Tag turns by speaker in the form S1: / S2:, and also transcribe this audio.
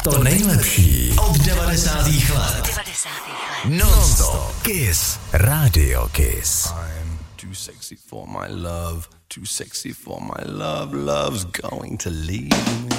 S1: To nejlepší od 90. let. Non-stop Kiss. Radio Kiss.
S2: I'm too sexy for my love. Too sexy for my love. Love's going to leave me.